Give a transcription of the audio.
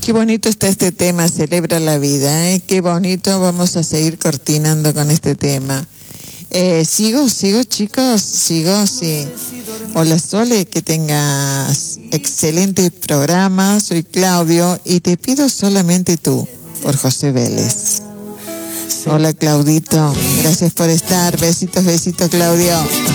Qué bonito está este tema, celebra la vida, ¿eh? Qué bonito, vamos a seguir cortinando con este tema. Sigo, chicos, sigo, sí. Hola Sole, que tengas excelente programa, soy Claudio y te pido solamente tú, por José Vélez. Hola Claudito, gracias por estar, besitos, Claudio.